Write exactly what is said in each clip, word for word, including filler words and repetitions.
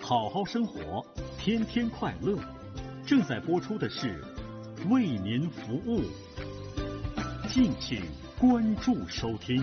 好好生活，天天快乐。正在播出的是为您服务，敬请关注收听。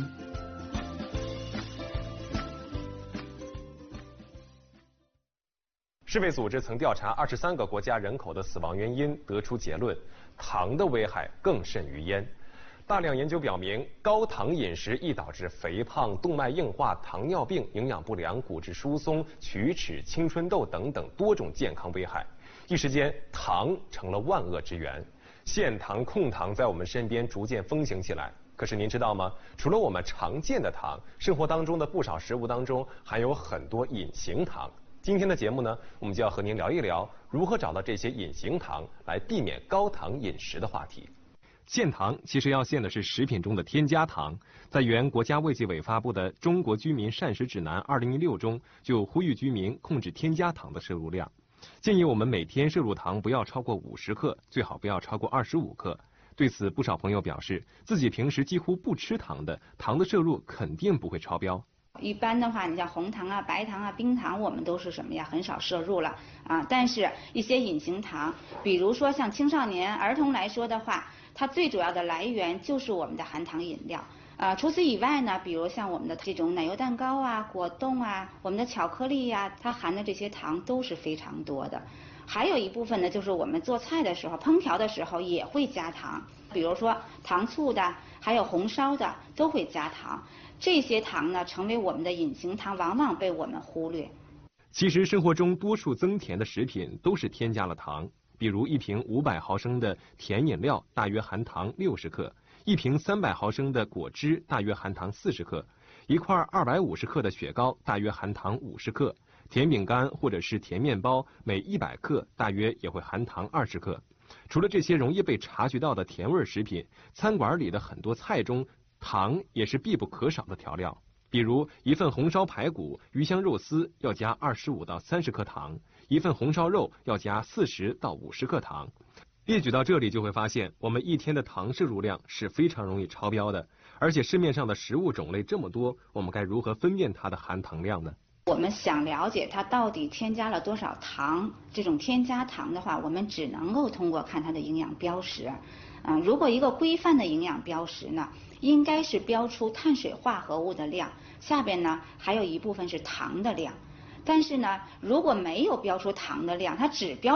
世卫组织曾调查二十三个国家人口的死亡原因，得出结论：糖的危害更甚于烟。大量研究表明，高糖饮食易导致肥胖、动脉硬化、糖尿病、营养不良、骨质疏松、龋齿、青春痘等等多种健康危害。一时间，糖成了万恶之源，限糖、控糖在我们身边逐渐风行起来。可是您知道吗？除了我们常见的糖，生活当中的不少食物当中还有很多隐形糖。今天的节目呢，我们就要和您聊一聊如何找到这些隐形糖，来避免高糖饮食的话题。限糖其实要限的是食品中的添加糖，在原国家卫计委发布的《中国居民膳食指南二零一六》中，就呼吁居民控制添加糖的摄入量，建议我们每天摄入糖不要超过五十克，最好不要超过二十五克。对此，不少朋友表示，自己平时几乎不吃糖的，糖的摄入肯定不会超标。 一般的话，你像红糖啊、白糖啊、冰糖，我们都是什么呀？很少摄入了啊。但是，一些隐形糖，比如说像青少年、儿童来说的话，它最主要的来源就是我们的含糖饮料。啊，除此以外呢，比如像我们的这种奶油蛋糕啊、果冻啊、我们的巧克力呀、啊，它含的这些糖都是非常多的。还有一部分呢，就是我们做菜的时候、烹调的时候也会加糖，比如说糖醋的，还有红烧的都会加糖。这些糖呢，成为我们的隐形糖，往往被我们忽略。 其实生活中多数增甜的食品都是添加了糖，比如一瓶五百毫升的甜饮料大约含糖六十克，一瓶三百毫升的果汁大约含糖四十克，一块二百五十克的雪糕大约含糖五十克，甜饼干或者是甜面包每一百克大约也会含糖二十克。除了这些容易被察觉到的甜味食品，餐馆里的很多菜中糖也是必不可少的调料，比如一份红烧排骨、鱼香肉丝要加二十五到三十克糖，一份红烧肉要加四十到五十克糖。列举到这里就会发现，我们一天的糖摄入量是非常容易超标的，而且市面上的食物种类这么多，我们该如何分辨它的含糖量呢？ 我们想了解它到底添加了多少糖，这种添加糖的话，我们只能够通过看它的营养标识。嗯，如果一个规范的营养标识呢，应该是标出碳水化合物的量，下边呢还有一部分是糖的量。但是呢，如果没有标出糖的量，它只标